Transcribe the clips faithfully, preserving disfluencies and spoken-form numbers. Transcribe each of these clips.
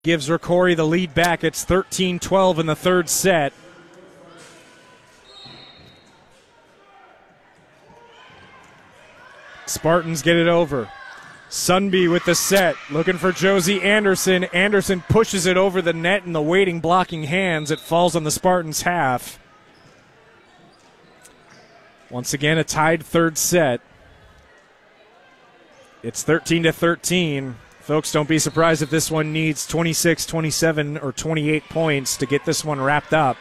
gives Rocori the lead back. It's thirteen twelve in the third set. Spartans get it over. Sunby with the set, looking for Josie Anderson. Anderson pushes it over the net and the waiting blocking hands. It falls on the Spartans' half. Once again, a tied third set. It's thirteen to thirteen. Folks, don't be surprised if this one needs twenty-six, twenty-seven, or twenty-eight points to get this one wrapped up.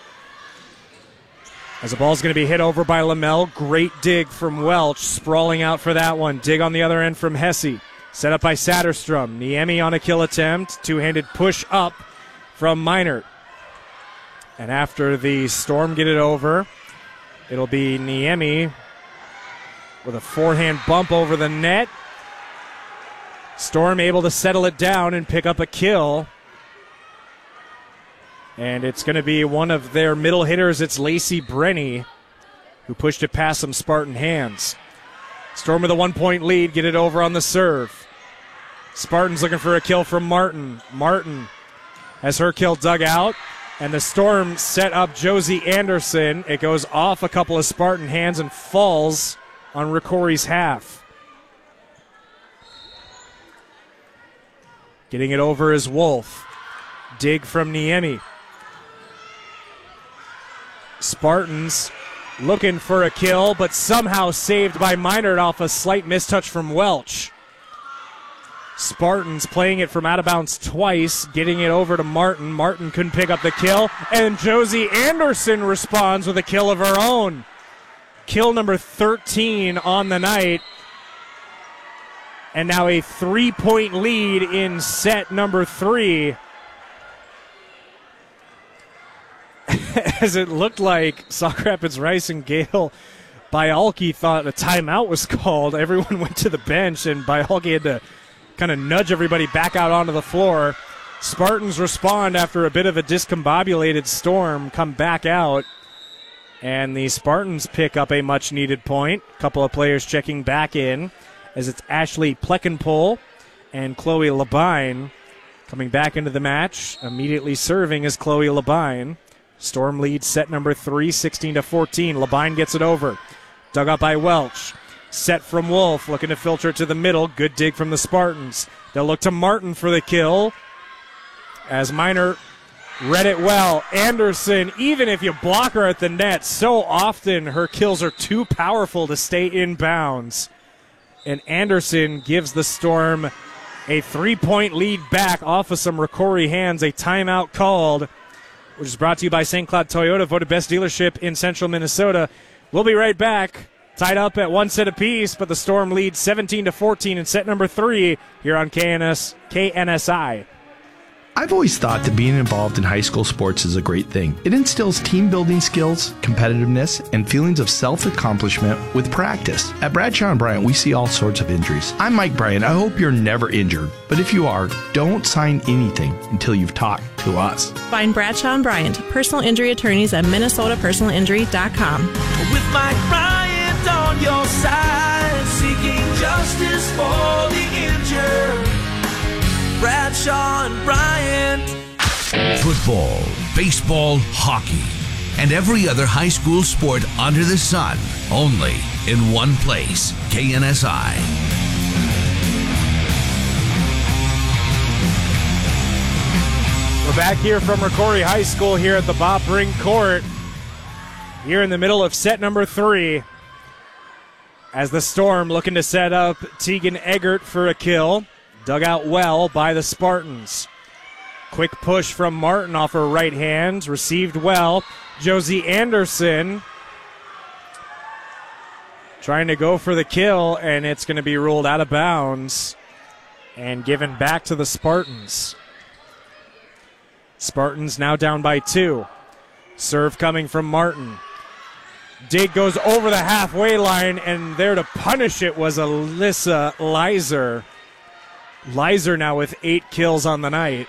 As the ball's going to be hit over by Lamel. Great dig from Welch, sprawling out for that one. Dig on the other end from Hesse. Set up by Satterstrom. Niemi on a kill attempt. Two-handed push up from Minert. And after the Storm get it over, it'll be Niemi with a forehand bump over the net. Storm able to settle it down and pick up a kill. And it's going to be one of their middle hitters. It's Lacey Brenny, who pushed it past some Spartan hands. Storm with a one-point lead, get it over on the serve. Spartans looking for a kill from Martin. Martin has her kill dug out, and the Storm set up Josie Anderson. It goes off a couple of Spartan hands and falls on Rocori's half. Getting it over is Wolf. Dig from Niemi. Spartans looking for a kill, but somehow saved by Minert off a slight mistouch from Welch. Spartans playing it from out of bounds twice, getting it over to Martin. Martin couldn't pick up the kill, and Josie Anderson responds with a kill of her own. Kill number thirteen on the night. And now a three-point lead in set number three. As it looked like Sauk Rapids Rice and Gail Bialke thought a timeout was called. Everyone went to the bench, and Bialke had to kind of nudge everybody back out onto the floor. Spartans respond after a bit of a discombobulated Storm, come back out, and the Spartans pick up a much-needed point. A couple of players checking back in, as it's Ashley Pleckenpole and Chloe Labine coming back into the match. Immediately serving is Chloe Labine. Storm leads set number three, sixteen to fourteen. Labine gets it over. Dug up by Welch. Set from Wolf, looking to filter it to the middle. Good dig from the Spartans. They'll look to Martin for the kill, as Minert read it well. Anderson, even if you block her at the net, so often her kills are too powerful to stay in bounds. And Anderson gives the Storm a three-point lead back off of some Rocori hands. A timeout called, which is brought to you by Saint Cloud Toyota, voted best dealership in central Minnesota. We'll be right back. Tied up at one set apiece, but the Storm leads seventeen to fourteen in set number three here on K N S, K N S I. I've always thought that being involved in high school sports is a great thing. It instills team-building skills, competitiveness, and feelings of self-accomplishment with practice. At Bradshaw and Bryant, we see all sorts of injuries. I'm Mike Bryant. I hope you're never injured. But if you are, don't sign anything until you've talked to us. Find Bradshaw and Bryant, personal injury attorneys at minnesota personal injury dot com. With Mike Bryant on your side, seeking justice for the injured. Bradshaw and Bryant. Football, baseball, hockey, and every other high school sport under the sun, only in one place. K N S I. We're back here from Rocori High School here at the Bob Ring Court. Here in the middle of set number three, as the Storm looking to set up Tegan Eggert for a kill. Dug out well by the Spartans. Quick push from Martin off her right hand. Received well. Josie Anderson trying to go for the kill, and it's going to be ruled out of bounds and given back to the Spartans. Spartans now down by two. Serve coming from Martin. Dig goes over the halfway line, and there to punish it was Alyssa Leiser. Leiser now with eight kills on the night.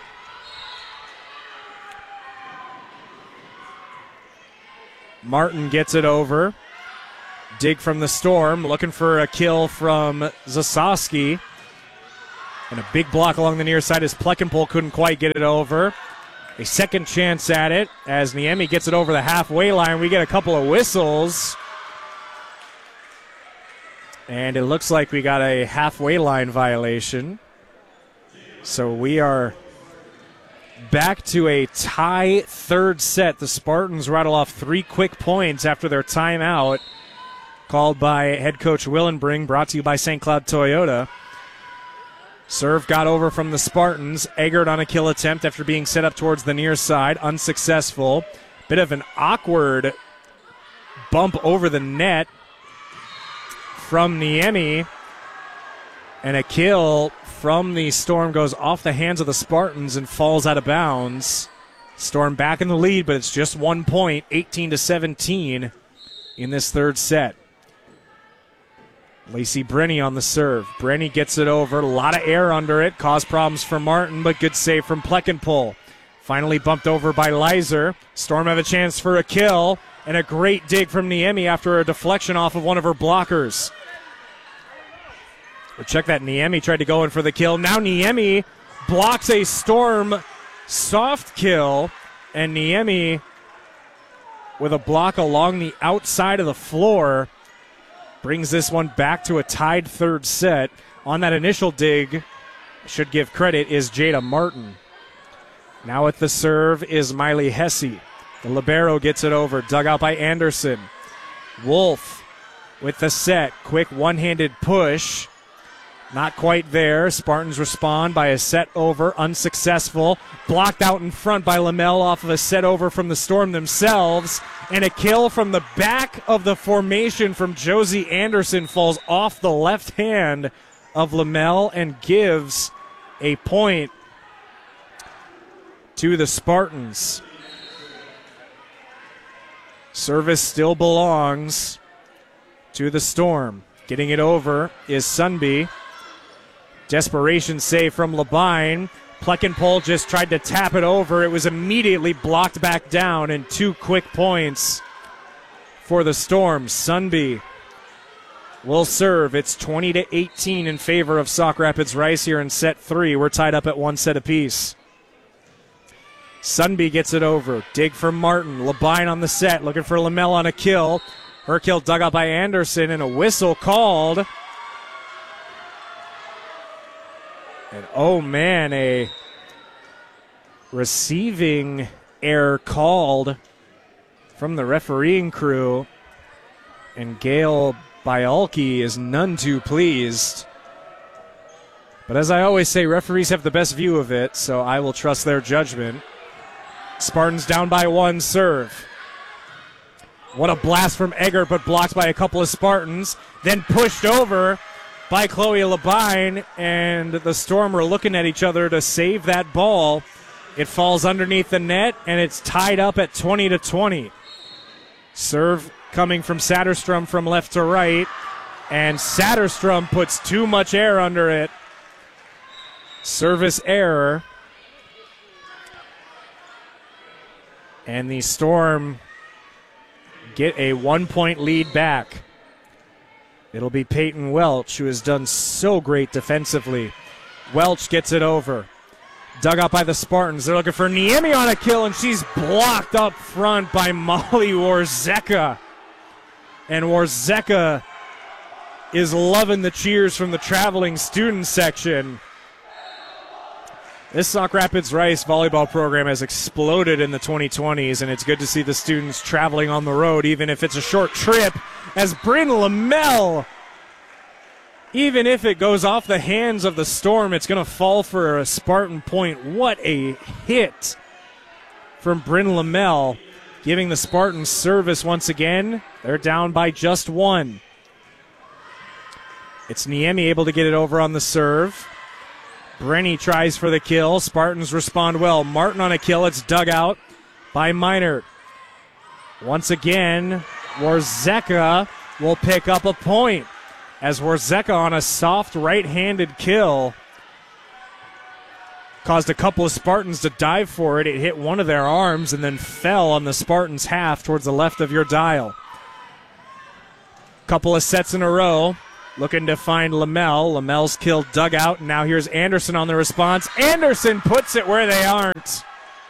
Martin gets it over. Dig from the Storm, looking for a kill from Zasowski. And a big block along the near side as Plekenpol couldn't quite get it over. A second chance at it as Niemi gets it over the halfway line. We get a couple of whistles. And it looks like we got a halfway line violation. So we are back to a tie third set. The Spartans rattle off three quick points after their timeout called by head coach Willenbring, brought to you by Saint Cloud Toyota. Serve got over from the Spartans. Eggert on a kill attempt after being set up towards the near side. Unsuccessful. Bit of an awkward bump over the net from Niemi. And a kill from the Storm goes off the hands of the Spartans and falls out of bounds. Storm back in the lead, but it's just one point, eighteen to seventeen in this third set. Lacey Brenny on the serve. Brenny gets it over. A lot of air under it. Caused problems for Martin, but good save from Plekenpol. Finally bumped over by Leiser. Storm have a chance for a kill, and a great dig from Niemi after a deflection off of one of her blockers. But check that. Niemi tried to go in for the kill. Now Niemi blocks a Storm soft kill, and Niemi with a block along the outside of the floor brings this one back to a tied third set. On that initial dig, should give credit, is Jada Martin. Now at the serve is Miley Hesse. The libero gets it over, dug out by Anderson. Wolf with the set. Quick one-handed push. Not quite there. Spartans respond by a set over, unsuccessful. Blocked out in front by Lamel off of a set over from the Storm themselves. And a kill from the back of the formation from Josie Anderson falls off the left hand of Lamel and gives a point to the Spartans. Service still belongs to the Storm. Getting it over is Sunby. Desperation save from Labine. Plekenpol just tried to tap it over. It was immediately blocked back down, and two quick points for the Storm. Sunby will serve. It's twenty to eighteen in favor of Sauk Rapids Rice here in set three. We're tied up at one set apiece. Sunby gets it over. Dig for Martin. Labine on the set, looking for Lamel on a kill. Her kill dug out by Anderson, and a whistle called. And oh man, a receiving error called from the refereeing crew. And Gail Bialke is none too pleased. But as I always say, referees have the best view of it, so I will trust their judgment. Spartans down by one serve. What a blast from Eggert, but blocked by a couple of Spartans. Then pushed over by Chloe Labine, and the Storm are looking at each other to save that ball. It falls underneath the net, and it's tied up at twenty to twenty. Serve coming from Satterstrom from left to right, and Satterstrom puts too much air under it. Service error. And the Storm get a one-point lead back. It'll be Peyton Welch, who has done so great defensively. Welch gets it over. Dug out by the Spartans. They're looking for Niemi on a kill, and she's blocked up front by Molly Warzeka. And Warzeka is loving the cheers from the traveling student section. This Sauk Rapids Rice volleyball program has exploded in the twenty twenties, and it's good to see the students traveling on the road, even if it's a short trip, as Bryn Lamel, even if it goes off the hands of the Storm, it's going to fall for a Spartan point. What a hit from Bryn Lamel, giving the Spartans service once again. They're down by just one. It's Niemi able to get it over on the serve. Brenny tries for the kill. Spartans respond well. Martin on a kill. It's dug out by Minert. Once again, Warzeka will pick up a point as Warzeka on a soft right-handed kill caused a couple of Spartans to dive for it. It hit one of their arms and then fell on the Spartans' half towards the left of your dial. Couple of sets in a row looking to find Lamel. Lamel's kill dug out, and now here's Anderson on the response. Anderson puts it where they aren't.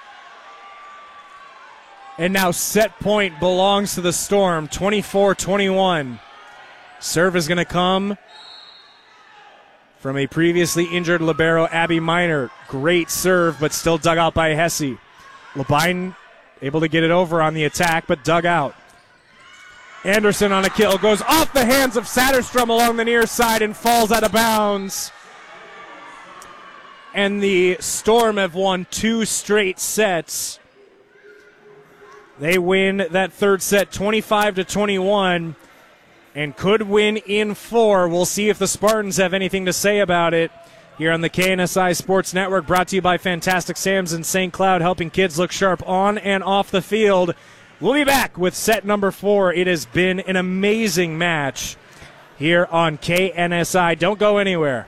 And now set point belongs to the Storm, twenty-four twenty-one. Serve is going to come from a previously injured libero, Abby Minor. Great serve, but still dug out by Hesse. Labine able to get it over on the attack, but dug out. Anderson on a kill, goes off the hands of Satterstrom along the near side and falls out of bounds. And the Storm have won two straight sets. They win that third set twenty-five to twenty-one and could win in four. We'll see if the Spartans have anything to say about it here on the K N S I Sports Network, brought to you by Fantastic Sam's in Saint Cloud, helping kids look sharp on and off the field. We'll be back with set number four. It has been an amazing match here on K N S I. Don't go anywhere.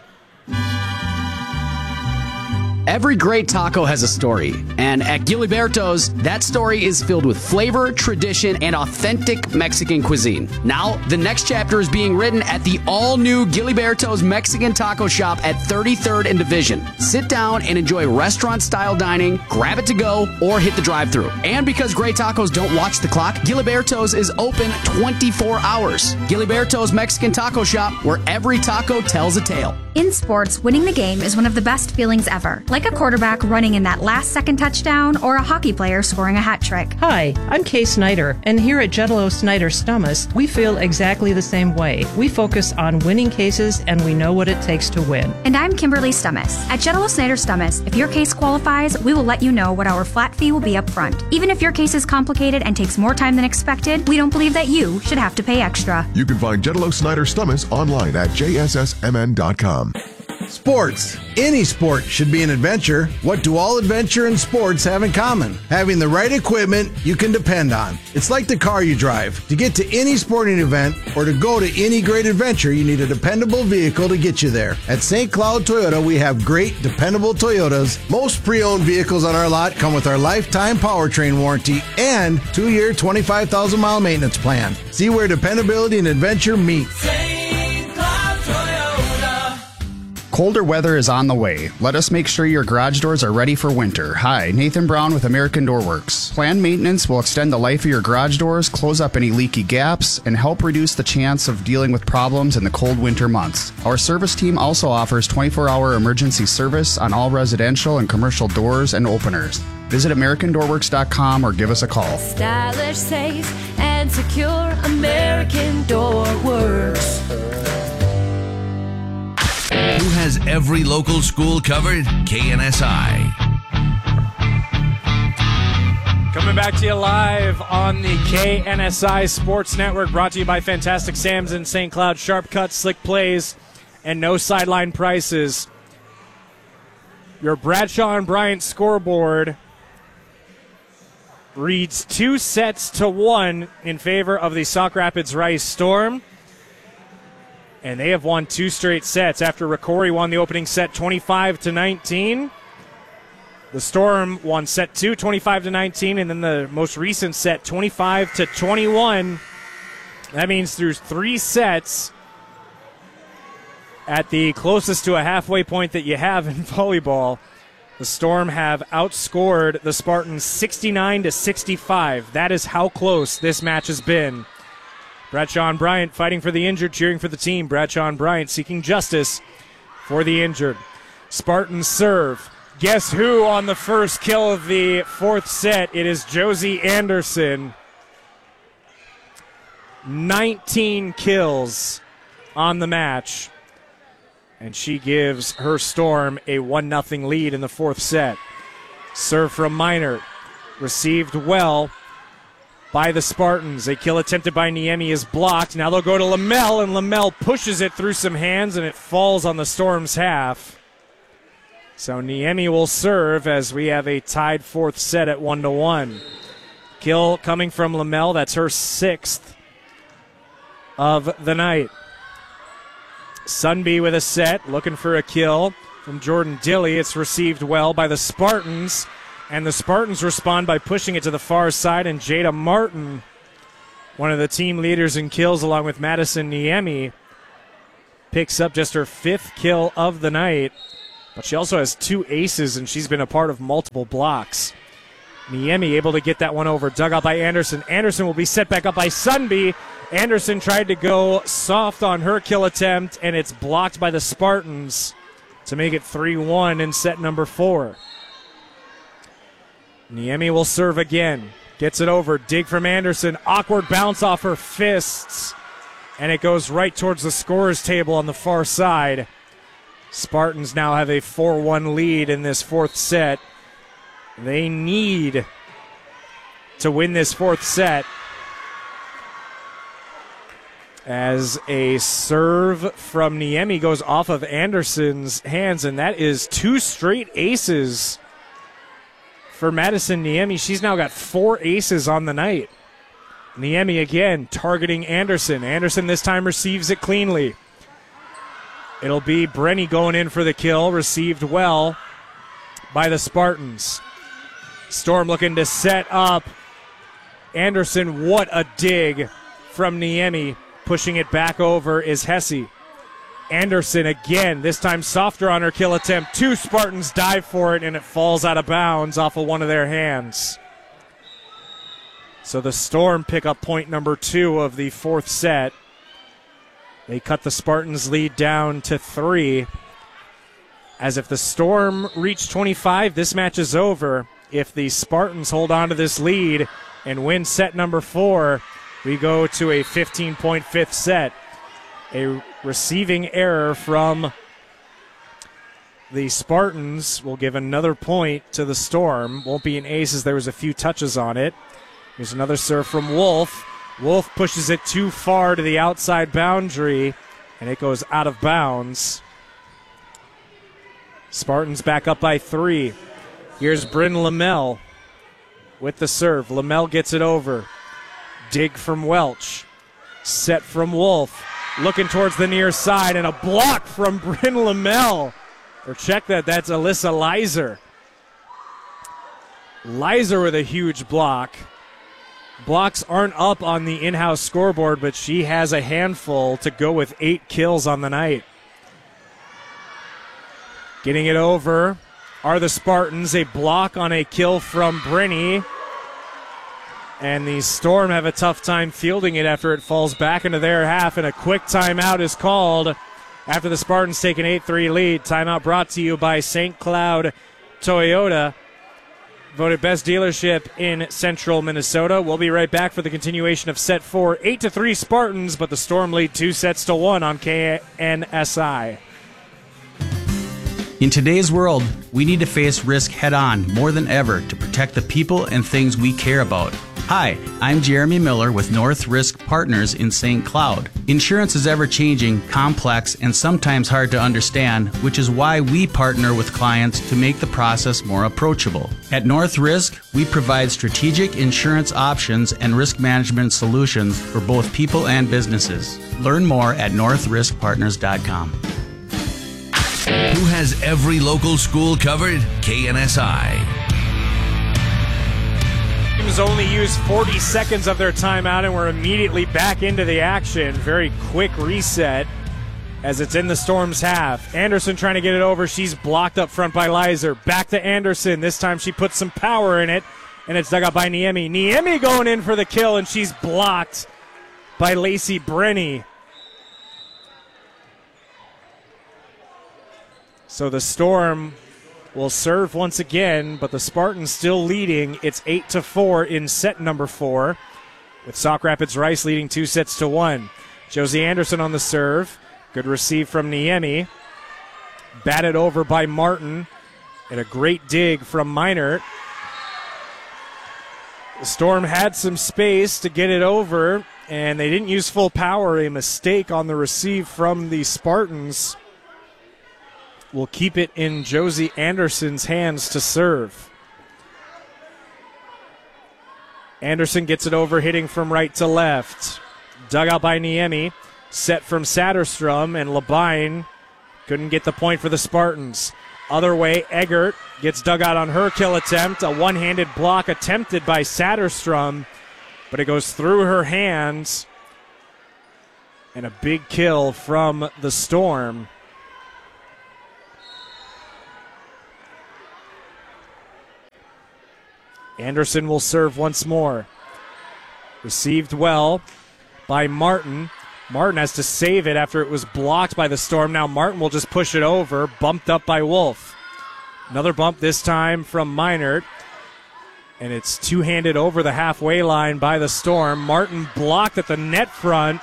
Every great taco has a story, and at Giliberto's, that story is filled with flavor, tradition, and authentic Mexican cuisine. Now, the next chapter is being written at the all-new Giliberto's Mexican Taco Shop at thirty-third and Division. Sit down and enjoy restaurant-style dining, grab it to go, or hit the drive-thru. And because great tacos don't watch the clock, Giliberto's is open twenty-four hours. Giliberto's Mexican Taco Shop, where every taco tells a tale. In sports, winning the game is one of the best feelings ever. Like a quarterback running in that last-second touchdown or a hockey player scoring a hat trick. Hi, I'm Kay Snyder, and here at Jello Snyder Stummus, we feel exactly the same way. We focus on winning cases, and we know what it takes to win. And I'm Kimberly Stummus. At Jello Snyder Stummus, if your case qualifies, we will let you know what our flat fee will be up front. Even if your case is complicated and takes more time than expected, we don't believe that you should have to pay extra. You can find Jello Snyder Stummus online at J S S M N dot com. Sports. Any sport should be an adventure. What do all adventure and sports have in common? Having the right equipment you can depend on. It's like the car you drive. To get to any sporting event or to go to any great adventure, you need a dependable vehicle to get you there. At Saint Cloud Toyota, we have great, dependable Toyotas. Most pre-owned vehicles on our lot come with our lifetime powertrain warranty and two-year, twenty-five thousand mile maintenance plan. See where dependability and adventure meet. Colder weather is on the way. Let us make sure your garage doors are ready for winter. Hi, Nathan Brown with American Door Works. Planned maintenance will extend the life of your garage doors, close up any leaky gaps, and help reduce the chance of dealing with problems in the cold winter months. Our service team also offers twenty-four hour emergency service on all residential and commercial doors and openers. Visit American Door Works dot com or give us a call. Stylish, safe, and secure. American Door Works. Who has every local school covered? K N S I. Coming back to you live on the K N S I Sports Network, brought to you by Fantastic Sam's in Saint Cloud. Sharp cuts, slick plays, and no sideline prices. Your Bradshaw and Bryant scoreboard reads two sets to one in favor of the Sauk Rapids Rice Storm. And they have won two straight sets after Ricori won the opening set twenty-five to nineteen. The Storm won set two, twenty-five to nineteen, and then the most recent set, twenty-five to twenty-one. That means through three sets, at the closest to a halfway point that you have in volleyball, the Storm have outscored the Spartans sixty-nine to sixty-five. That is how close this match has been. Bradshaw and Bryant fighting for the injured, cheering for the team. Bradshaw and Bryant seeking justice for the injured. Spartans serve. Guess who on the first kill of the fourth set? It is Josie Anderson. nineteen kills on the match. And she gives her Storm a one nothing lead in the fourth set. Serve from Minor. Received well by the Spartans. A kill attempted by Niemi is blocked. Now they'll go to Lamel, and Lamel pushes it through some hands, and it falls on the Storm's half. So Niemi will serve as we have a tied fourth set at one to one. Kill coming from Lamel. That's her sixth of the night. Sunby with a set, looking for a kill from Jordan Dilley. It's received well by the Spartans. And the Spartans respond by pushing it to the far side, and Jada Martin, one of the team leaders in kills along with Madison Niemi, picks up just her fifth kill of the night, but she also has two aces, and she's been a part of multiple blocks. Niemi able to get that one over. Dug out by Anderson. Anderson will be set back up by Sunby. Anderson tried to go soft on her kill attempt, and it's blocked by the Spartans to make it three one in set number four. Niemi will serve again. Gets it over. Dig from Anderson. Awkward bounce off her fists, and it goes right towards the scorer's table on the far side. Spartans now have a four one lead in this fourth set. They need to win this fourth set, as a serve from Niemi goes off of Anderson's hands, and that is two straight aces for Madison Niemi. She's now got four aces on the night. Niemi again targeting Anderson. Anderson this time receives it cleanly. It'll be Brenny going in for the kill, received well by the Spartans. Storm looking to set up Anderson. What a dig from Niemi. Pushing it back over is Hesse. Anderson again, this time softer on her kill attempt. Two Spartans dive for it, and it falls out of bounds off of one of their hands. So the Storm pick up point number two of the fourth set. They cut the Spartans' lead down to three. As if the Storm reach twenty-five, this match is over. If the Spartans hold on to this lead and win set number four, we go to a fifteen-point fifth set. A receiving error from the Spartans will give another point to the Storm. Won't be an ace as there was a few touches on it. Here's another serve from Wolf. Wolf pushes it too far to the outside boundary, and it goes out of bounds. Spartans back up by three. Here's Bryn Lamel with the serve. Lamel gets it over. Dig from Welch. Set from Wolf. Looking towards the near side, and a block from Bryn Lamel. Or check that, that's Alyssa Leiser. Leiser with a huge block. Blocks aren't up on the in-house scoreboard, but she has a handful to go with eight kills on the night. Getting it over are the Spartans. A block on a kill from Brenny. And the Storm have a tough time fielding it after it falls back into their half, and a quick timeout is called after the Spartans take an eight three lead. Timeout brought to you by Saint Cloud Toyota, voted best dealership in central Minnesota. We'll be right back for the continuation of set four. eight to three Spartans, but the Storm lead two sets to one on K N S I. In today's world, we need to face risk head-on more than ever to protect the people and things we care about. Hi, I'm Jeremy Miller with North Risk Partners in Saint Cloud. Insurance is ever-changing, complex, and sometimes hard to understand, which is why we partner with clients to make the process more approachable. At North Risk, we provide strategic insurance options and risk management solutions for both people and businesses. Learn more at north risk partners dot com. Who has every local school covered? K N S I. Teams only use forty seconds of their timeout, and we're immediately back into the action. Very quick reset as it's in the Storm's half. Anderson trying to get it over. She's blocked up front by Leiser. Back to Anderson. This time she puts some power in it, and it's dug out by Niemi. Niemi going in for the kill, and she's blocked by Lacey Brenny. So the Storm will serve once again, but the Spartans still leading. It's eight to four in set number four, with Sauk Rapids Rice leading two sets to one. Josie Anderson on the serve. Good receive from Niemi. Batted over by Martin, and a great dig from Minert. The Storm had some space to get it over, and they didn't use full power. A mistake on the receive from the Spartans will keep it in Josie Anderson's hands to serve. Anderson gets it over, hitting from right to left. Dug out by Niemi. Set from Satterstrom, and Labine couldn't get the point for the Spartans. Other way, Eggert gets dug out on her kill attempt. A one-handed block attempted by Satterstrom, but it goes through her hands. And a big kill from the Storm. Anderson will serve once more. Received well by Martin. Martin has to save it after it was blocked by the Storm. Now Martin will just push it over, bumped up by Wolf. Another bump this time from Meinert. And it's two-handed over the halfway line by the Storm. Martin blocked at the net front.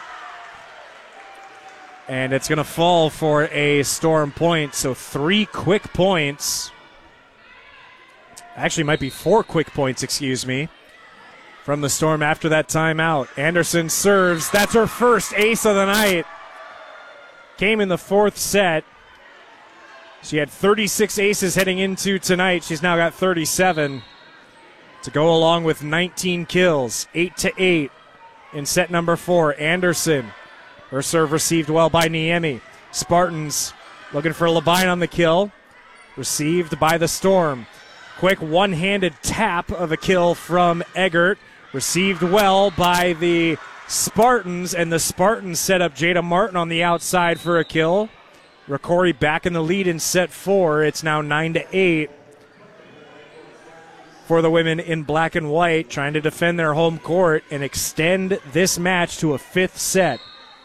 And it's going to fall for a Storm point. So three quick points. Actually, might be four quick points, excuse me, from the Storm after that timeout. Anderson serves. That's her first ace of the night. Came in the fourth set. She had thirty-six aces heading into tonight. She's now got thirty-seven to go along with nineteen kills. eight to eight in set number four. Anderson, her serve received well by Niemi. Spartans looking for Labine on the kill. Received by the Storm. Quick one-handed tap of a kill from Eggert. Received well by the Spartans, and the Spartans set up Jada Martin on the outside for a kill. Rocori back in the lead in set four. It's now nine to eight for the women in black and white, trying to defend their home court and extend this match to a fifth set.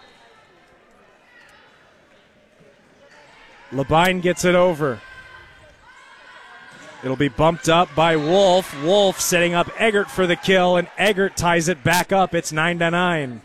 Labine gets it over. It'll be bumped up by Wolf. Wolf setting up Eggert for the kill, and Eggert ties it back up. It's nine to nine.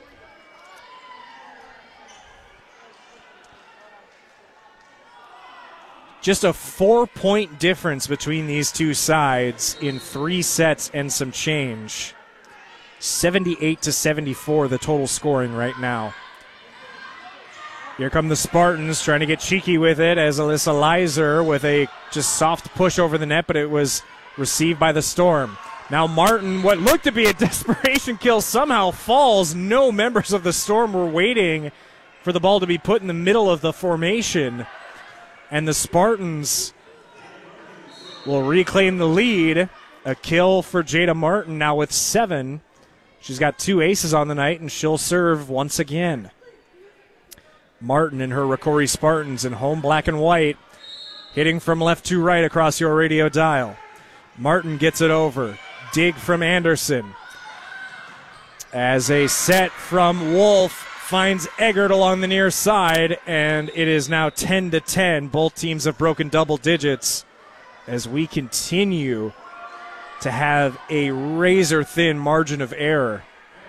Just a four-point difference between these two sides in three sets and some change. seventy-eight to seventy-four, the total scoring right now. Here come the Spartans trying to get cheeky with it as Alyssa Leiser with a just soft push over the net, but it was received by the Storm. Now Martin, what looked to be a desperation kill, somehow falls. No members of the Storm were waiting for the ball to be put in the middle of the formation. And the Spartans will reclaim the lead. A kill for Jada Martin now with seven. She's got two aces on the night, and she'll serve once again. Martin and her Rocori Spartans in home black and white, hitting from left to right across your radio dial. Martin gets it over. Dig from Anderson. As a set from Wolf finds Eggert along the near side, and it is now ten to ten. Both teams have broken double digits as we continue to have a razor-thin margin of error.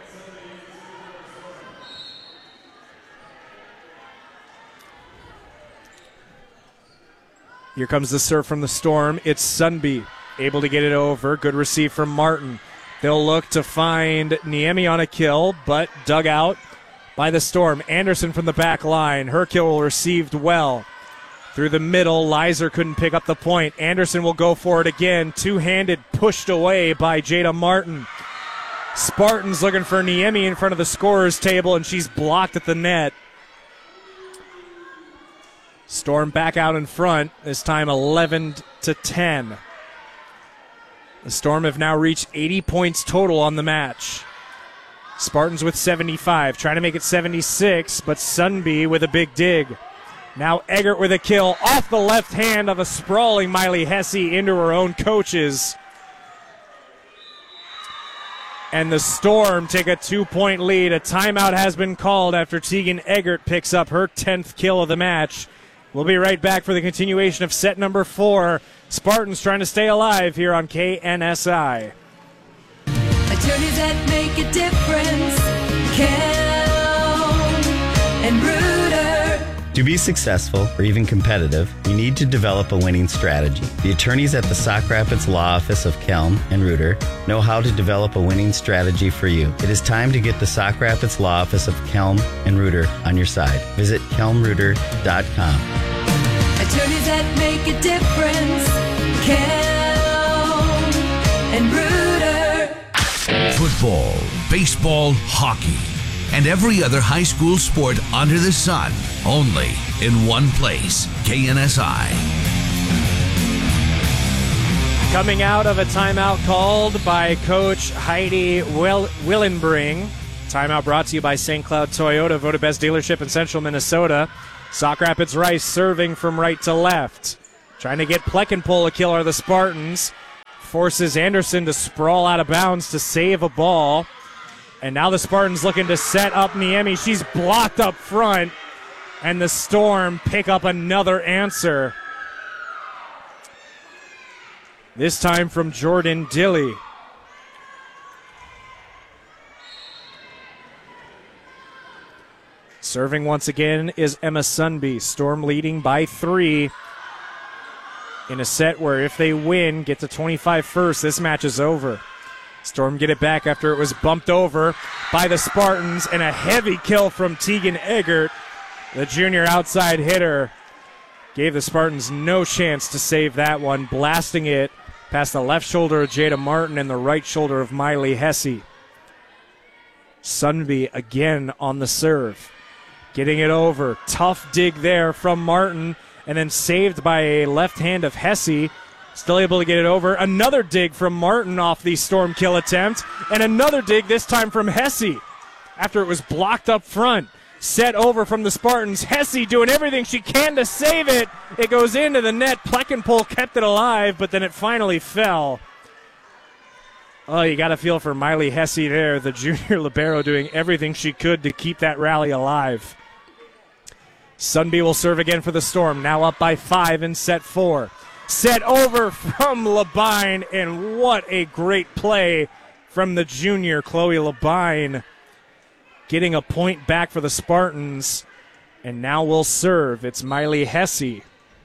Here comes the serve from the Storm. It's Sunby able to get it over. Good receive from Martin. They'll look to find Niemi on a kill, but dug out by the Storm. Anderson from the back line. Her kill received well. Through the middle, Leiser couldn't pick up the point. Anderson will go for it again. Two-handed, pushed away by Jada Martin. Spartans looking for Niemi in front of the scorer's table, and she's blocked at the net. Storm back out in front, this time eleven to ten. The Storm have now reached eighty points total on the match. Spartans with seventy-five, trying to make it seventy-six, but Sunby with a big dig. Now Eggert with a kill off the left hand of a sprawling Miley Hesse into her own coaches. And the Storm take a two-point lead. A timeout has been called after Tegan Eggert picks up her tenth kill of the match. We'll be right back for the continuation of set number four. Spartans trying to stay alive here on K N S I. Attorneys that make a difference. Kelm and Reuter. To be successful or even competitive, you need to develop a winning strategy. The attorneys at the Sauk Rapids Law Office of Kelm and Reuter know how to develop a winning strategy for you. It is time to get the Sauk Rapids Law Office of Kelm and Reuter on your side. Visit kelm reuter dot com. Attorneys that make a difference. Kelm and Reuter. Football, baseball, hockey, and every other high school sport under the sun, only in one place. K N S I. Coming out of a timeout called by Coach Heidi Will- Willenbring. Timeout brought to you by Saint Cloud Toyota, voted best dealership in central Minnesota. Sauk Rapids Rice serving from right to left. Trying to get Plekenpol a kill are the Spartans. Forces Anderson to sprawl out of bounds to save a ball. And now the Spartans looking to set up Niemi. She's blocked up front. And the Storm pick up another answer. This time from Jordan Dilly. Serving once again is Emma Sunby. Storm leading by three in a set where if they win, get to twenty-five first, this match is over. Storm get it back after it was bumped over by the Spartans, and a heavy kill from Tegan Eggert. The junior outside hitter gave the Spartans no chance to save that one, blasting it past the left shoulder of Jada Martin and the right shoulder of Miley Hesse. Sunby again on the serve. Getting it over. Tough dig there from Martin, and then saved by a left hand of Hesse. Still able to get it over. Another dig from Martin off the Storm kill attempt, and another dig this time from Hesse after it was blocked up front. Set over from the Spartans. Hesse doing everything she can to save it. It goes into the net. Plekenpol kept it alive, but then it finally fell. Oh, you got to feel for Miley Hesse there, the junior libero doing everything she could to keep that rally alive. Sunby will serve again for the Storm, now up by five in set four. Set over from Labine, and what a great play from the junior, Chloe Labine, getting a point back for the Spartans, and now will serve. It's Miley Hesse.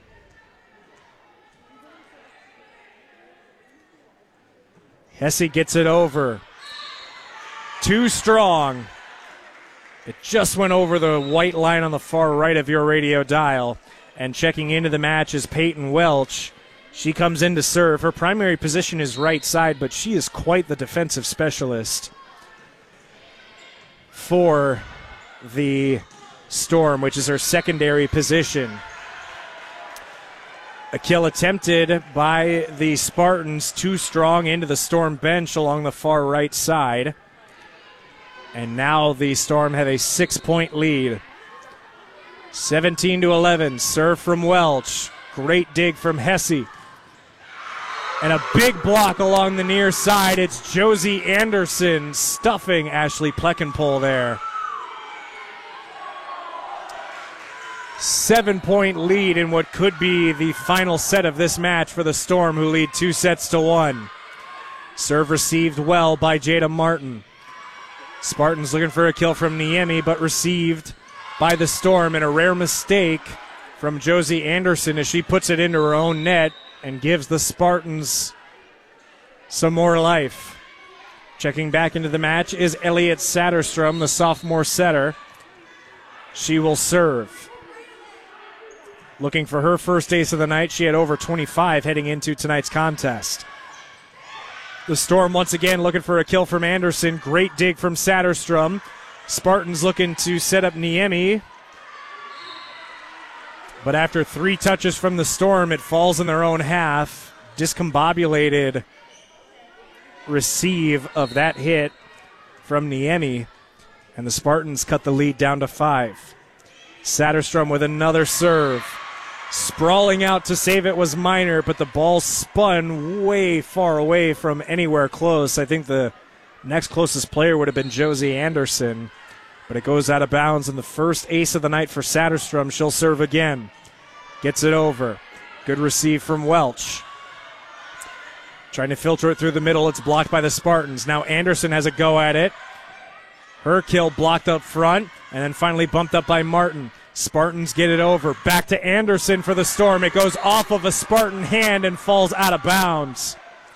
Hesse gets it over. Too strong. It just went over the white line on the far right of your radio dial. And checking into the match is Peyton Welch. She comes in to serve. Her primary position is right side, but she is quite the defensive specialist for the Storm, which is her secondary position. A kill attempted by the Spartans, too strong into the Storm bench along the far right side. And now the Storm have a six-point lead. seventeen to eleven, serve from Welch. Great dig from Hesse. And a big block along the near side. It's Josie Anderson stuffing Ashley Plekenpol there. Seven-point lead in what could be the final set of this match for the Storm, who lead two sets to one. Serve received well by Jada Martin. Spartans looking for a kill from Niemi, but received by the Storm, and a rare mistake from Josie Anderson as she puts it into her own net and gives the Spartans some more life. Checking back into the match is Elliot Satterstrom, the sophomore setter. She will serve. Looking for her first ace of the night. She had over twenty-five heading into tonight's contest. The Storm once again looking for a kill from Anderson. Great dig from Satterstrom. Spartans looking to set up Niemi. But after three touches from the Storm, it falls in their own half. Discombobulated receive of that hit from Niemi. And the Spartans cut the lead down to five. Satterstrom with another serve. Sprawling out to save it was Minor, but the ball spun way far away from anywhere close. I think the next closest player would have been Josie Anderson, but it goes out of bounds, and the first ace of the night for Satterstrom. She'll serve again. Gets it over. Good receive from Welch. Trying to filter it through the middle. It's blocked by the Spartans. Now Anderson has a go at it. Her kill blocked up front, and then finally bumped up by Martin. Spartans get it over. Back to Anderson for the Storm. It goes off of a Spartan hand and falls out of bounds.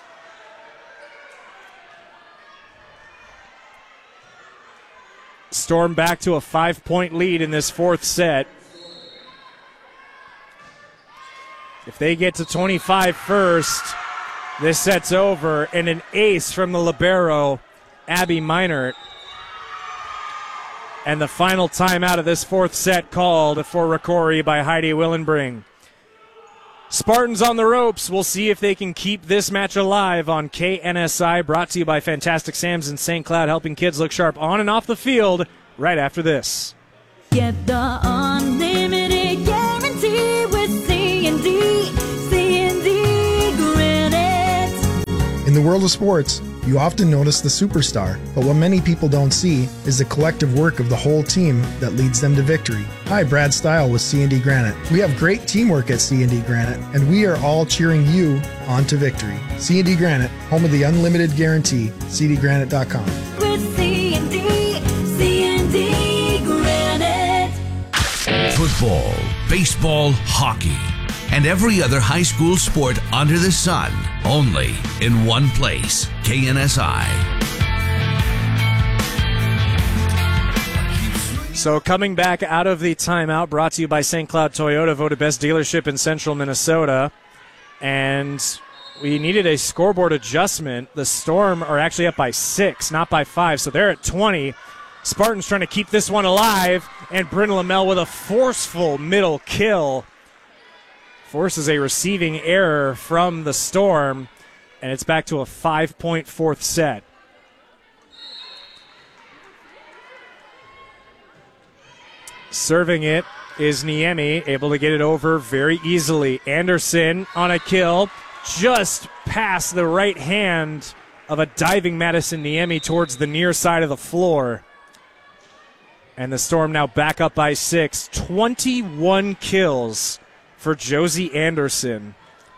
Storm back to a five-point lead in this fourth set. If they get to twenty-five first, this set's over. And an ace from the libero, Abby Meinert. And the final timeout of this fourth set called for Rocori by Heidi Willenbring. Spartans on the ropes. We'll see if they can keep this match alive on K N S I, brought to you by Fantastic Sam's in Saint Cloud, helping kids look sharp on and off the field right after this. Get the unlimited guarantee with C and D, C and D Granite. In the world of sports, you often notice the superstar, but what many people don't see is the collective work of the whole team that leads them to victory. Hi, Brad Stile with C and D Granite. We have great teamwork at C and D Granite, and we are all cheering you on to victory. C and D Granite, home of the unlimited guarantee, c d granite dot com. With C and D, C and D Granite. Football, baseball, hockey, and every other high school sport under the sun, only in one place, K N S I. So coming back out of the timeout, brought to you by Saint Cloud Toyota, voted best dealership in central Minnesota. And we needed a scoreboard adjustment. The Storm are actually up by six, not by five, so they're at twenty. Spartans trying to keep this one alive, and Bryn Lamel with a forceful middle kill. Forces a receiving error from the Storm, and it's back to a five-point fourth set. Serving it is Niemi, able to get it over very easily. Anderson on a kill, just past the right hand of a diving Madison Niemi towards the near side of the floor. And the Storm now back up by six. twenty-one kills for Josie Anderson.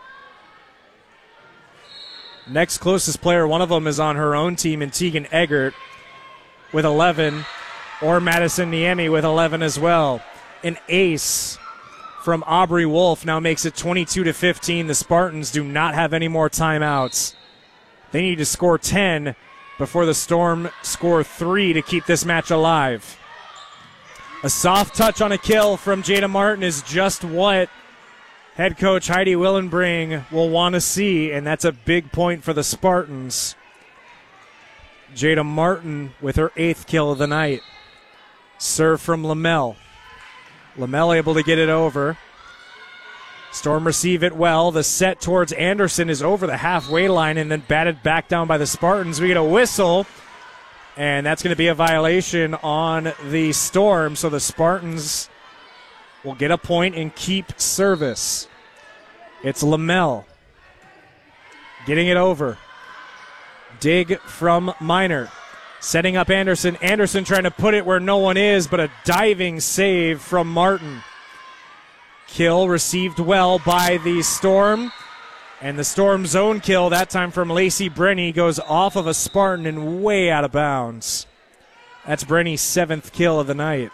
Next closest player, one of them is on her own team in Tegan Eggert with eleven, or Madison Niemi with eleven as well. An ace from Aubrey Wolf now makes it twenty-two to fifteen. The Spartans do not have any more timeouts. They need to score ten before the Storm score three to keep this match alive. A soft touch on a kill from Jada Martin is just what head coach Heidi Willenbring will want to see, and that's a big point for the Spartans. Jada Martin with her eighth kill of the night. Serve from Lamel. Lamel able to get it over. Storm receive it well. The set towards Anderson is over the halfway line and then batted back down by the Spartans. We get a whistle, and that's going to be a violation on the Storm, so the Spartans will get a point and keep service. It's Lamel getting it over. Dig from Minor. Setting up Anderson. Anderson trying to put it where no one is, but a diving save from Martin. Kill received well by the Storm. And the Storm's own kill, that time from Lacey Brenny, goes off of a Spartan and way out of bounds. That's Brenny's seventh kill of the night.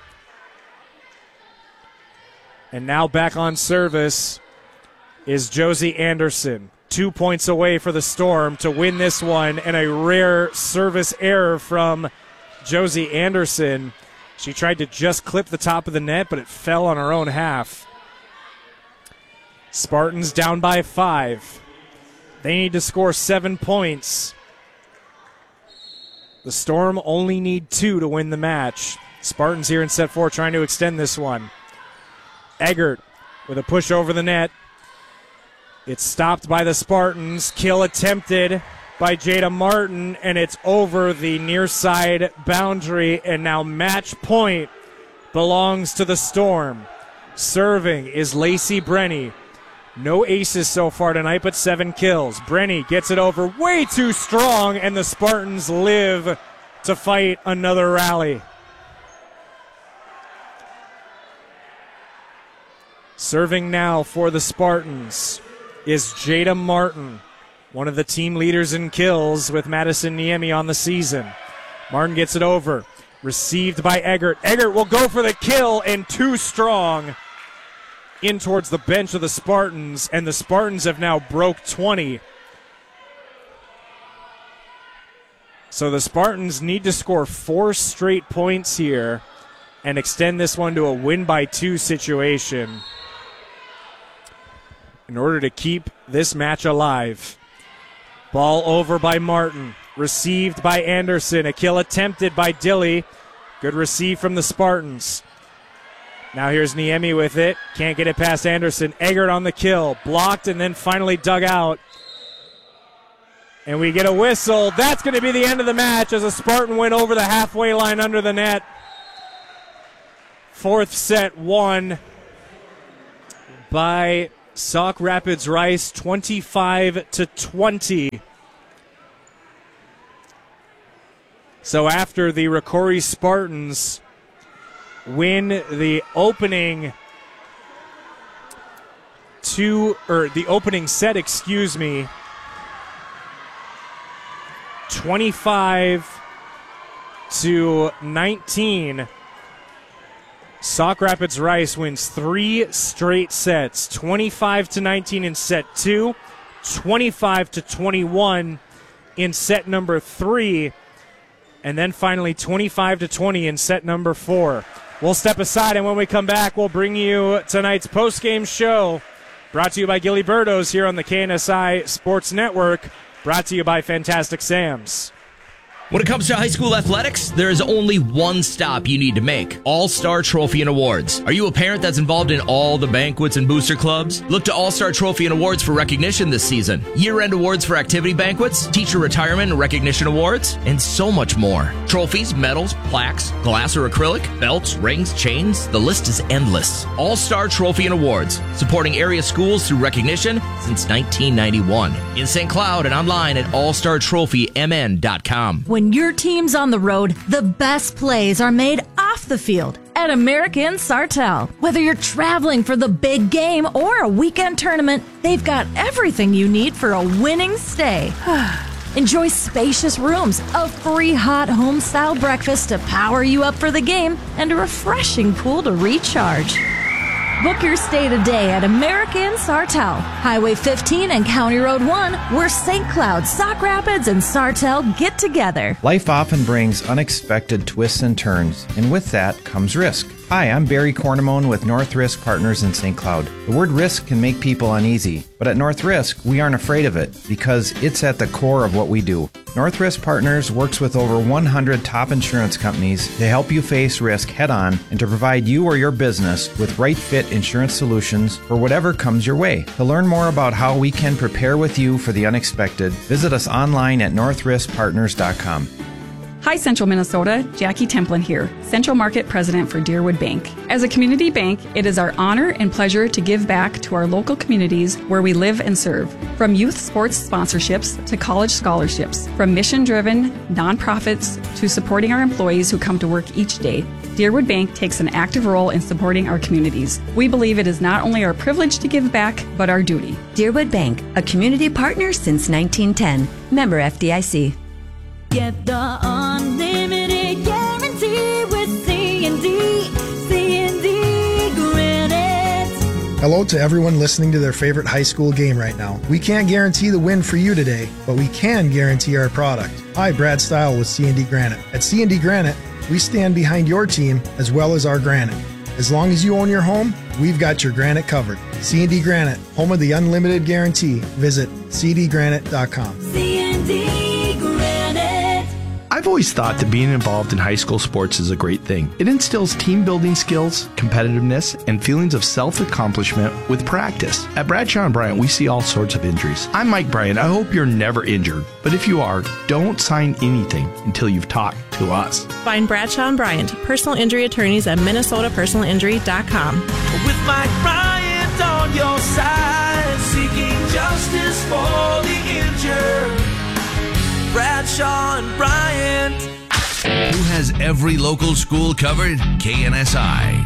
And now back on service is Josie Anderson. Two points away for the Storm to win this one, and a rare service error from Josie Anderson. She tried to just clip the top of the net, but it fell on her own half. Spartans down by five. They need to score seven points. The Storm only need two to win the match. Spartans here in set four trying to extend this one. Eggert with a push over the net. It's stopped by the Spartans. Kill attempted by Jada Martin, and it's over the near side boundary, and now match point belongs to the Storm. Serving is Lacey Brenny. No aces so far tonight, but seven kills. Brenny gets it over way too strong, and the Spartans live to fight another rally. Serving now for the Spartans is Jada Martin, one of the team leaders in kills with Madison Niemi on the season. Martin gets it over. Received by Eggert. Eggert will go for the kill, and too strong in towards the bench of the Spartans, and the Spartans have now broke twenty. So the Spartans need to score four straight points here and extend this one to a win by two situation in order to keep this match alive. Ball over by Martin. Received by Anderson. A kill attempted by Dilly. Good receive from the Spartans. Now here's Niemi with it. Can't get it past Anderson. Eggert on the kill. Blocked and then finally dug out. And we get a whistle. That's going to be the end of the match as a Spartan win over the halfway line under the net. Fourth set won by Sauk Rapids Rice, twenty-five to twenty. So after the Rocori Spartans win the opening two or the opening set, excuse me, twenty-five to nineteen. Sauk Rapids Rice wins three straight sets, twenty-five to nineteen in set two, twenty-five to twenty-one in set number three, and then finally twenty-five to twenty in set number four. We'll step aside, and when we come back, we'll bring you tonight's post-game show, brought to you by Gilliberto's here on the K N S I Sports Network, brought to you by Fantastic Sam's. When it comes to high school athletics, there is only one stop you need to make. All-Star Trophy and Awards. Are you a parent that's involved in all the banquets and booster clubs? Look to All-Star Trophy and Awards for recognition this season. Year-end awards for activity banquets, teacher retirement and recognition awards, and so much more. Trophies, medals, plaques, glass or acrylic, belts, rings, chains, the list is endless. All-Star Trophy and Awards, supporting area schools through recognition since nineteen ninety-one. In Saint Cloud and online at all star trophy m n dot com. When your team's on the road, the best plays are made off the field at American Sartell. Whether you're traveling for the big game or a weekend tournament, they've got everything you need for a winning stay. Enjoy spacious rooms, a free hot home-style breakfast to power you up for the game, and a refreshing pool to recharge. Book your stay today at American Sartell, Highway fifteen and County Road one, where Saint Cloud, Sauk Rapids, and Sartell get together. Life often brings unexpected twists and turns, and with that comes risk. Hi, I'm Barry Cornamone with North Risk Partners in Saint Cloud. The word risk can make people uneasy, but at North Risk, we aren't afraid of it because it's at the core of what we do. North Risk Partners works with over one hundred top insurance companies to help you face risk head-on and to provide you or your business with right-fit insurance solutions for whatever comes your way. To learn more about how we can prepare with you for the unexpected, visit us online at north risk partners dot com. Hi, Central Minnesota. Jackie Templin here, Central Market President for Deerwood Bank. As a community bank, it is our honor and pleasure to give back to our local communities where we live and serve. From youth sports sponsorships to college scholarships, from mission-driven nonprofits to supporting our employees who come to work each day, Deerwood Bank takes an active role in supporting our communities. We believe it is not only our privilege to give back, but our duty. Deerwood Bank, a community partner since nineteen ten. Member F D I C. Get the unlimited guarantee with C and D, C and D Granite. Hello to everyone listening to their favorite high school game right now. We can't guarantee the win for you today, but we can guarantee our product. Hi, Brad Stile with C and D Granite. At C and D Granite, we stand behind your team as well as our granite. As long as you own your home, we've got your granite covered. C and D Granite, home of the unlimited guarantee. Visit c d granite dot com. C and D I've always thought that being involved in high school sports is a great thing. It instills team building skills, competitiveness, and feelings of self-accomplishment with practice. At Bradshaw and Bryant, we see all sorts of injuries. I'm Mike Bryant. I hope you're never injured. But if you are, don't sign anything until you've talked to us. Find Bradshaw and Bryant, personal injury attorneys at minnesota personal injury dot com. With Mike Bryant on your side, seeking justice for the injured. Bradshaw and Bryant. Who has every local school covered? K N S I.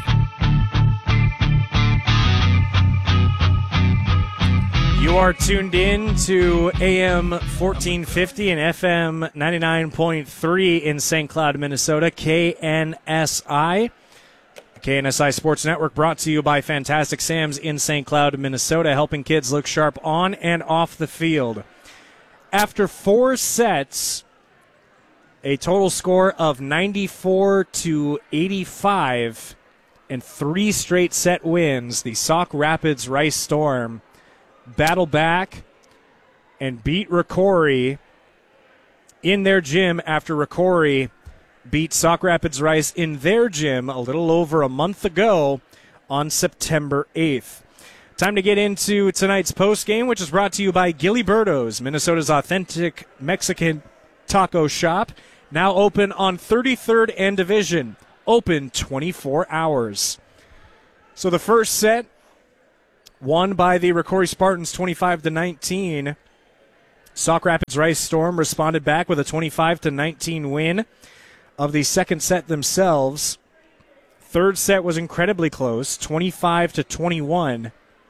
You are tuned in to A M fourteen fifty and F M ninety-nine point three in Saint Cloud, Minnesota. K N S I. K N S I Sports Network brought to you by Fantastic Sam's in Saint Cloud, Minnesota, helping kids look sharp on and off the field. After four sets, a total score of ninety-four to eighty-five and three straight set wins, the Sauk Rapids Rice Storm battle back and beat Rocori in their gym after Rocori beat Sauk Rapids Rice in their gym a little over a month ago on September eighth. Time to get into tonight's postgame, which is brought to you by Giliberto's, Minnesota's authentic Mexican taco shop, now open on thirty-third and Division, open twenty-four hours. So the first set, won by the Rocori Spartans twenty-five to nineteen. Sauk Rapids Rice Storm responded back with a twenty-five to nineteen win of the second set themselves. Third set was incredibly close, twenty-five to twenty-one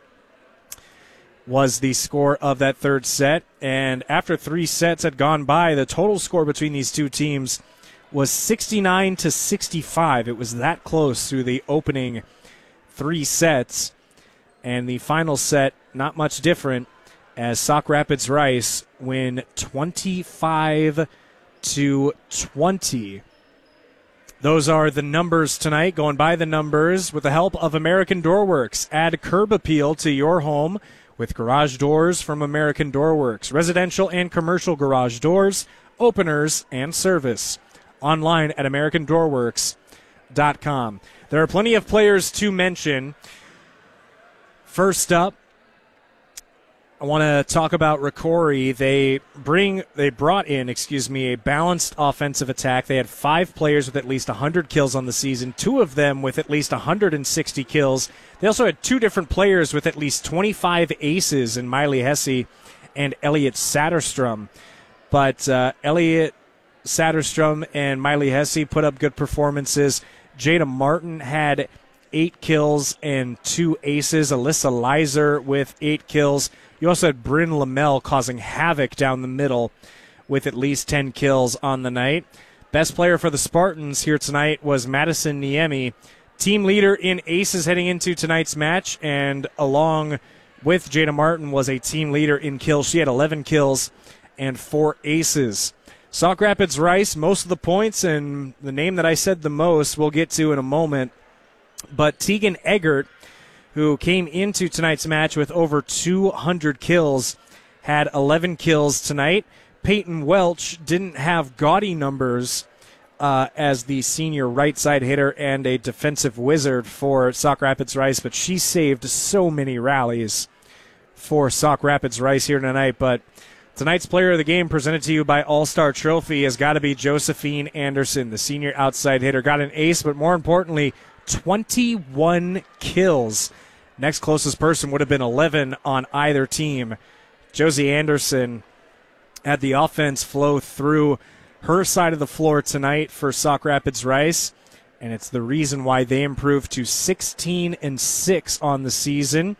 was the score of that third set. And after three sets had gone by, the total score between these two teams was sixty-nine to sixty-five. It was that close through the opening three sets. And the final set, not much different, as Sauk Rapids Rice win twenty-five to twenty. Those are the numbers tonight, going by the numbers with the help of American Door Works. Add curb appeal to your home with garage doors from American Door Works. Residential and commercial garage doors, openers, and service. Online at american door works dot com. There are plenty of players to mention. First up, I want to talk about Rocori. They bring, they brought in, excuse me, a balanced offensive attack. They had five players with at least one hundred kills on the season, two of them with at least one hundred sixty kills. They also had two different players with at least twenty-five aces in Miley Hesse and Elliot Satterstrom. But uh, Elliot Satterstrom and Miley Hesse put up good performances. Jada Martin had eight kills and two aces. Alyssa Leiser with eight kills. You also had Bryn Lamel causing havoc down the middle with at least ten kills on the night. Best player for the Spartans here tonight was Madison Niemi, team leader in aces heading into tonight's match, and along with Jada Martin was a team leader in kills. She had eleven kills and four aces. Sauk Rapids Rice, most of the points, and the name that I said the most we'll get to in a moment. But Tegan Eggert, who came into tonight's match with over two hundred kills, had eleven kills tonight. Peyton Welch didn't have gaudy numbers uh, as the senior right side hitter and a defensive wizard for Sauk Rapids Rice, but she saved so many rallies for Sauk Rapids Rice here tonight. But tonight's player of the game, presented to you by All-Star Trophy, has got to be Josephine Anderson, the senior outside hitter. Got an ace, but more importantly, twenty-one kills. Next closest person would have been eleven on either team. Josie Anderson had the offense flow through her side of the floor tonight for Sauk Rapids Rice, and it's the reason why they improved to sixteen and six on the season,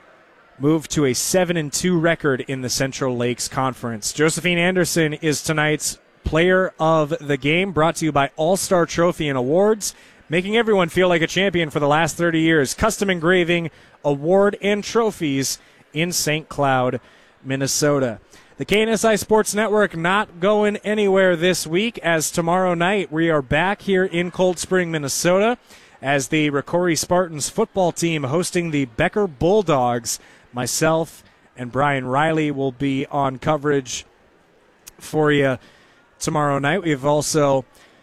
moved to a seven and two record in the Central Lakes Conference. Josephine Anderson is tonight's player of the game, brought to you by All-Star Trophy and Awards, making everyone feel like a champion for the last thirty years. Custom engraving, award, and trophies in Saint Cloud, Minnesota. The K N S I Sports Network not going anywhere this week, as tomorrow night we are back here in Cold Spring, Minnesota, as the Rocori Spartans football team hosting the Becker Bulldogs. Myself and Brian Riley will be on coverage for you tomorrow night. We've also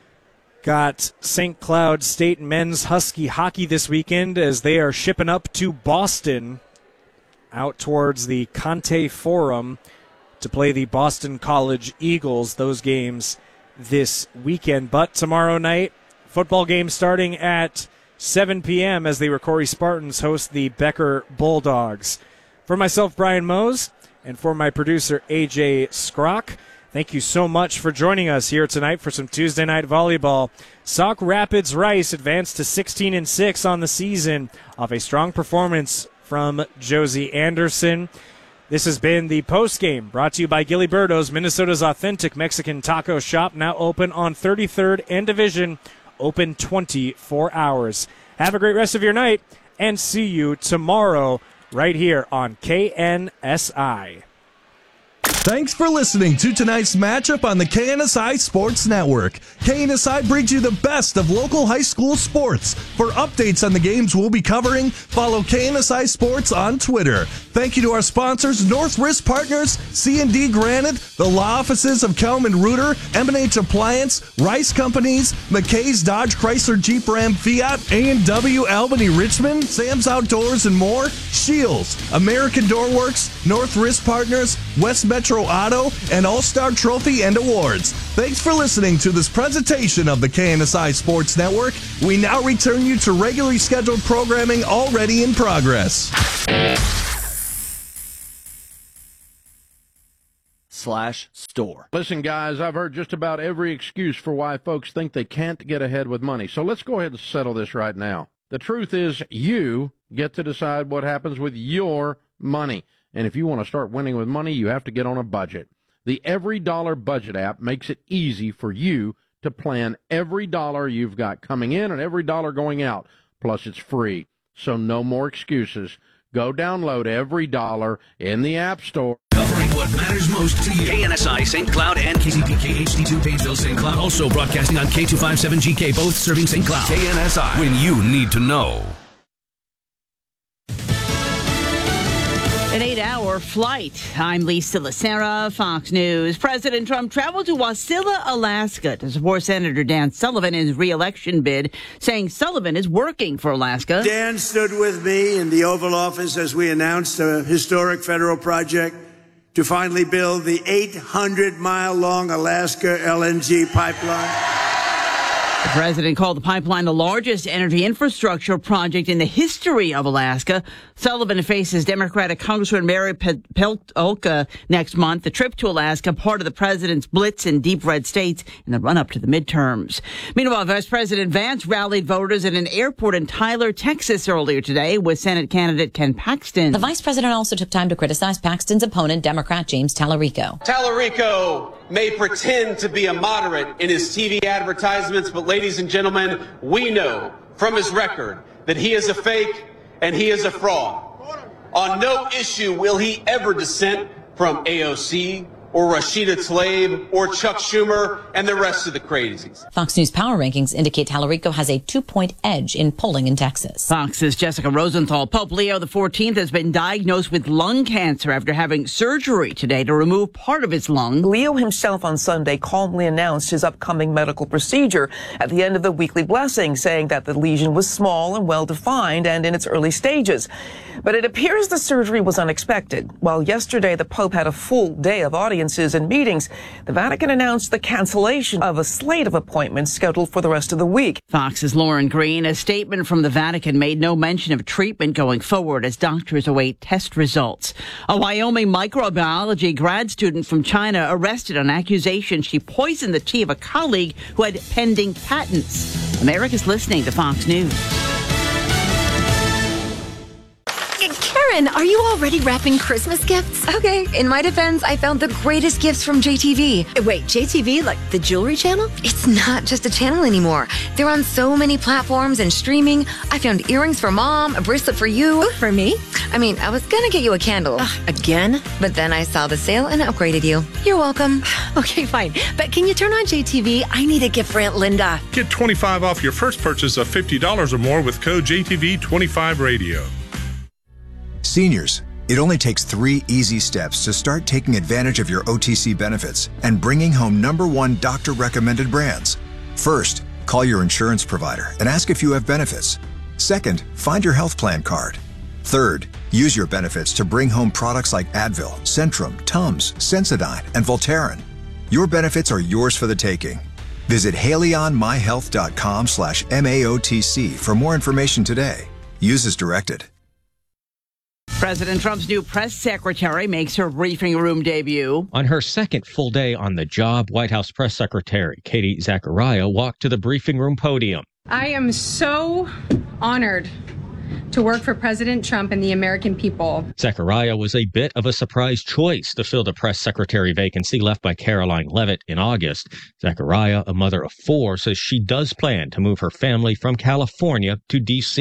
got Saint Cloud State men's Husky hockey this weekend, as they are shipping up to Boston out towards the Conte Forum to play the Boston College Eagles. Those games this weekend. But tomorrow night, football game starting at seven p.m. as the Rocori Spartans host the Becker Bulldogs. For myself, Brian Mose, and for my producer, A J Skrock, thank you so much for joining us here tonight for some Tuesday night volleyball. Sauk Rapids Rice advanced to sixteen and six on the season off a strong performance from Josie Anderson. This has been the postgame, brought to you by Giliberto's, Minnesota's authentic Mexican taco shop, now open on thirty-third and Division, open twenty-four hours. Have a great rest of your night, and see you tomorrow right here on K N S I. Thanks for listening to tonight's matchup on the K N S I Sports Network. K N S I brings you the best of local high school sports. For updates on the games we'll be covering, follow K N S I Sports on Twitter. Thank you to our sponsors, North Risk Partners, C and D Granite, the law offices of Kelm and Reuter, M and H Appliance, Rice Companies, McKay's Dodge Chrysler Jeep Ram Fiat, A and W Albany Richmond, Sam's Outdoors and more, Shields, American Door Works, North Risk Partners, West Metro Auto, and All-Star Trophy and Awards. Thanks for listening to this presentation of the K N S I Sports Network. We now return you to regularly scheduled programming already in progress. Slash store. Listen, guys, I've heard just about every excuse for why folks think they can't get ahead with money. So let's go ahead and settle this right now. The truth is you get to decide what happens with your money. And if you want to start winning with money, you have to get on a budget. The Every Dollar Budget app makes it easy for you to plan every dollar you've got coming in and every dollar going out. Plus, it's free. So no more excuses. Go download Every Dollar in the App Store. Covering what matters most to you. K N S I Saint Cloud and K C P K H D two Painesville Saint Cloud. Also broadcasting on K two fifty-seven G K, both serving Saint Cloud. K N S I, when you need to know. An eight-hour flight. I'm Lisa Lacera, Fox News. President Trump traveled to Wasilla, Alaska to support Senator Dan Sullivan in his re-election bid, saying Sullivan is working for Alaska. Dan stood with me in the Oval Office as we announced a historic federal project to finally build the eight hundred mile long Alaska L N G pipeline. The president called the pipeline the largest energy infrastructure project in the history of Alaska. Sullivan faces Democratic Congresswoman Mary Peltola next month. The trip to Alaska, part of the president's blitz in deep red states in the run-up to the midterms. Meanwhile, Vice President Vance rallied voters at an airport in Tyler, Texas earlier today with Senate candidate Ken Paxton. The vice president also took time to criticize Paxton's opponent, Democrat James Tallarico. Tallarico may pretend to be a moderate in his T V advertisements, but ladies and gentlemen, we know from his record that he is a fake and he is a fraud. On no issue will he ever dissent from A O C or Rashida Tlaib or Chuck Schumer and the rest of the crazies. Fox News Power Rankings indicate Tallarico has a two-point edge in polling in Texas. Fox's Jessica Rosenthal. Pope Leo the fourteenth has been diagnosed with lung cancer after having surgery today to remove part of his lung. Leo himself on Sunday calmly announced his upcoming medical procedure at the end of the weekly blessing, saying that the lesion was small and well-defined and in its early stages. But it appears the surgery was unexpected. While yesterday the Pope had a full day of audiences and meetings, the Vatican announced the cancellation of a slate of appointments scheduled for the rest of the week. Fox's Lauren Green. A statement from the Vatican made no mention of treatment going forward as doctors await test results. A Wyoming microbiology grad student from China arrested on accusations she poisoned the tea of a colleague who had pending patents. America's listening to Fox News. Karen, are you already wrapping Christmas gifts? Okay, in my defense, I found the greatest gifts from J T V. Wait, J T V, like the jewelry channel? It's not just a channel anymore. They're on so many platforms and streaming. I found earrings for mom, a bracelet for you. Ooh, for me? I mean, I was gonna get you a candle. Ugh, again? But then I saw the sale and upgraded you. You're welcome. Okay, fine. But can you turn on J T V? I need a gift for Aunt Linda. Get twenty-five dollars off your first purchase of fifty dollars or more with code J T V twenty-five radio. Seniors, it only takes three easy steps to start taking advantage of your O T C benefits and bringing home number one doctor-recommended brands. First, call your insurance provider and ask if you have benefits. Second, find your health plan card. Third, use your benefits to bring home products like Advil, Centrum, Tums, Sensodyne, and Voltaren. Your benefits are yours for the taking. Visit haleyonmyhealth.com slash MAOTC for more information today. Use as directed. President Trump's new press secretary makes her briefing room debut. On her second full day on the job, White House Press Secretary Katie Zachariah walked to the briefing room podium. I am so honored to work for President Trump and the American people. Zachariah was a bit of a surprise choice to fill the press secretary vacancy left by Caroline Leavitt in August. Zachariah, a mother of four, says she does plan to move her family from California to D C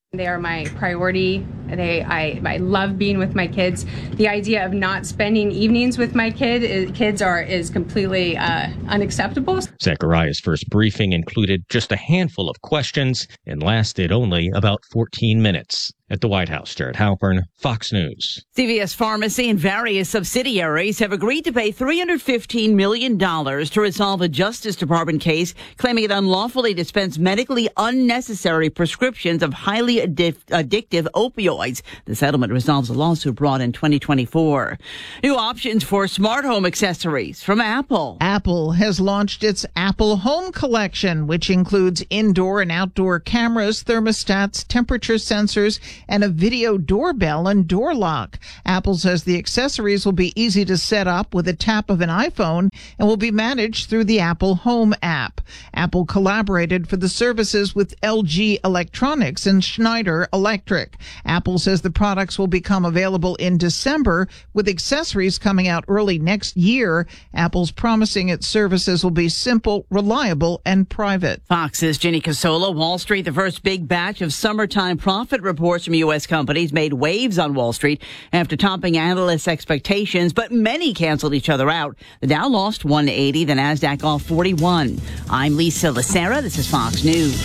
They are my priority. They, I, I love being with my kids. The idea of not spending evenings with my kid, is, kids are is completely uh, unacceptable. Zechariah's first briefing included just a handful of questions and lasted only about fourteen minutes. At the White House, Jared Halpern, Fox News. C V S Pharmacy and various subsidiaries have agreed to pay three hundred fifteen million dollars to resolve a Justice Department case claiming it unlawfully dispensed medically unnecessary prescriptions of highly addic- addictive opioids. The settlement resolves a lawsuit brought in twenty twenty-four. New options for smart home accessories from Apple. Apple has launched its Apple Home Collection, which includes indoor and outdoor cameras, thermostats, temperature sensors, and a video doorbell and door lock. Apple says the accessories will be easy to set up with a tap of an iPhone and will be managed through the Apple Home app. Apple collaborated for the services with L G Electronics and Schneider Electric. Apple says the products will become available in December, with accessories coming out early next year. Apple's promising its services will be simple, reliable, and private. Fox's Ginny Casola. Wall Street, the first big batch of summertime profit reports from U S companies made waves on Wall Street after topping analysts' expectations, but many canceled each other out. The Dow lost one eighty, the Nasdaq off forty-one. I'm Lisa Lacera. This is Fox News.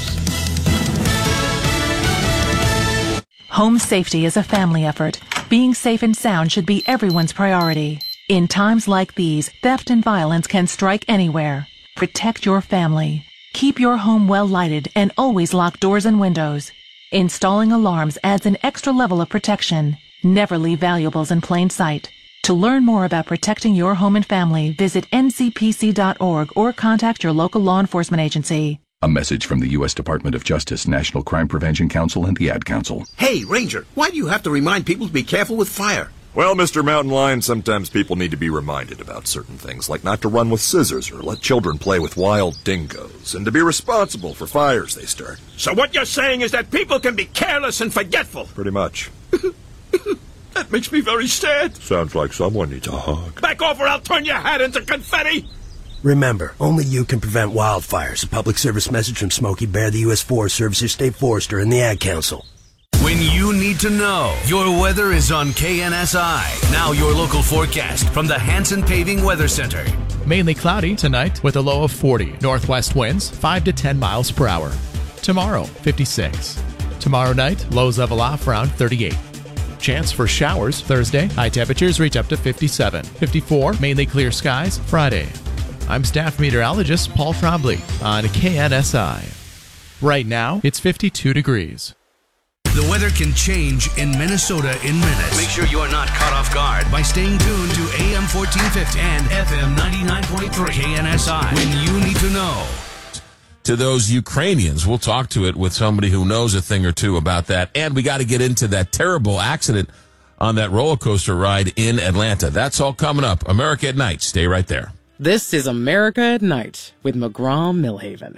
Home safety is a family effort. Being safe and sound should be everyone's priority. In times like these, theft and violence can strike anywhere. Protect your family. Keep your home well lighted and always lock doors and windows. Installing alarms adds an extra level of protection. Never leave valuables in plain sight. To learn more about protecting your home and family, visit N C P C dot org or contact your local law enforcement agency. A message from the U S Department of Justice, National Crime Prevention Council, and the Ad Council. Hey, Ranger, why do you have to remind people to be careful with fire? Well, Mister Mountain Lion, sometimes people need to be reminded about certain things, like not to run with scissors or let children play with wild dingoes, and to be responsible for fires they start. So what you're saying is that people can be careless and forgetful? Pretty much. That makes me very sad. Sounds like someone needs a hug. Back off or I'll turn your hat into confetti! Remember, only you can prevent wildfires. A public service message from Smokey Bear, the U S Forest Service, your state forester, and the Ad Council. When you need to know, your weather is on K N S I. Now your local forecast from the Hanson Paving Weather Center. Mainly cloudy tonight with a low of forty. Northwest winds five to ten miles per hour. Tomorrow, fifty-six. Tomorrow night, lows level off around thirty-eight. Chance for showers Thursday. High temperatures reach up to fifty-seven. fifty-four, mainly clear skies Friday. I'm staff meteorologist Paul Trombley on K N S I. Right now, it's fifty-two degrees. The weather can change in Minnesota in minutes. Make sure you are not caught off guard by staying tuned to A M fourteen fifty and F M ninety-nine point three K N S I when you need to know. To those Ukrainians, we'll talk to it with somebody who knows a thing or two about that. And we got to get into that terrible accident on that roller coaster ride in Atlanta. That's all coming up. America at Night. Stay right there. This is America at Night with McGraw-Millhaven.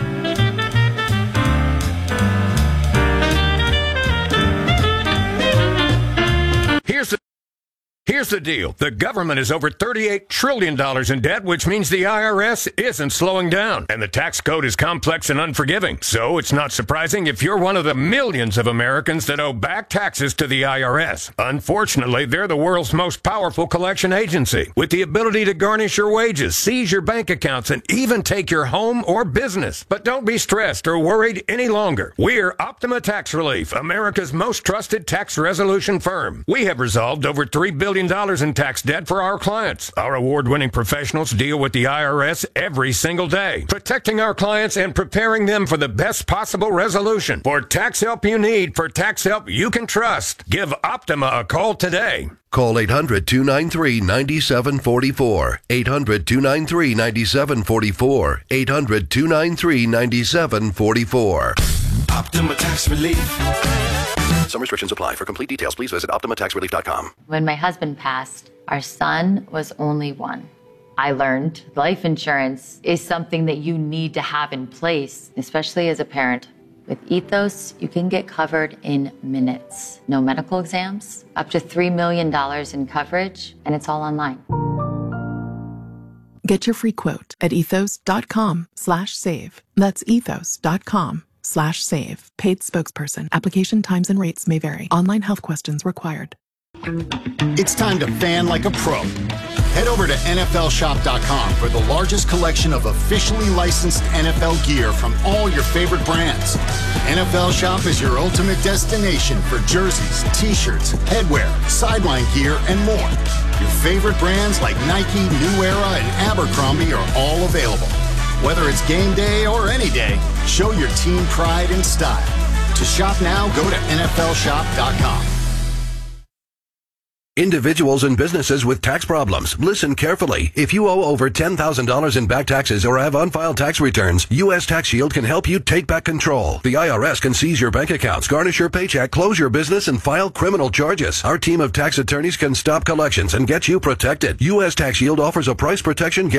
Here's the Here's the deal. The government is over thirty-eight trillion dollars in debt, which means the I R S isn't slowing down. And the tax code is complex and unforgiving. So it's not surprising if you're one of the millions of Americans that owe back taxes to the I R S. Unfortunately, they're the world's most powerful collection agency, with the ability to garnish your wages, seize your bank accounts, and even take your home or business. But don't be stressed or worried any longer. We're Optima Tax Relief, America's most trusted tax resolution firm. We have resolved over three billion dollars in tax debt for our clients. Our award-winning professionals deal with the I R S every single day, protecting our clients and preparing them for the best possible resolution. For tax help you need, for tax help you can trust, give Optima a call today. Call eight hundred, two nine three, nine seven four four. eight hundred, two nine three, nine seven four four. eight hundred, two nine three, nine seven four four. Optima Tax Relief. Some restrictions apply. For complete details, please visit optima tax relief dot com. When my husband passed, our son was only one. I learned life insurance is something that you need to have in place, especially as a parent. With Ethos, you can get covered in minutes. No medical exams, up to three million dollars in coverage, and it's all online. Get your free quote at ethos dot com slash save. That's ethos dot com slash save. Paid spokesperson. Application times and rates may vary. Online health questions required. It's time to fan like a pro. Head over to N F L shop dot com for the largest collection of officially licensed N F L gear from all your favorite brands. N F L Shop is your ultimate destination for jerseys, t-shirts, headwear, sideline gear, and more. Your favorite brands like Nike, New Era, and Abercrombie are all available. Whether it's game day or any day, show your team pride and style. To shop now, go to N F L shop dot com. Individuals and businesses with tax problems, listen carefully. If you owe over ten thousand dollars in back taxes or have unfiled tax returns, U S Tax Shield can help you take back control. The I R S can seize your bank accounts, garnish your paycheck, close your business, and file criminal charges. Our team of tax attorneys can stop collections and get you protected. U S Tax Shield offers a price protection guarantee